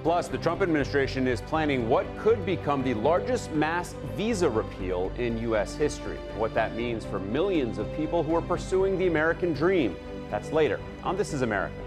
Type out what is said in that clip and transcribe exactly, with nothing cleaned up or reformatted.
Plus, the Trump administration is planning what could become the largest mass visa repeal in U S history. What that means for millions of people who are pursuing the American dream. That's later on This Is America.